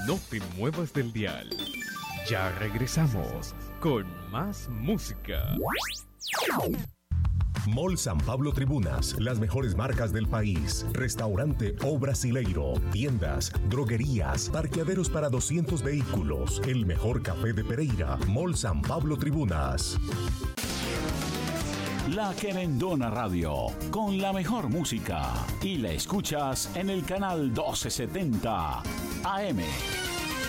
No te muevas del dial. Ya regresamos con más música. Mall San Pablo Tribunas, las mejores marcas del país. Restaurante O Brasileiro, tiendas, droguerías, parqueaderos para 200 vehículos. El mejor café de Pereira. Mall San Pablo Tribunas. La Querendona Radio, con la mejor música. Y la escuchas en el canal 1270 AM.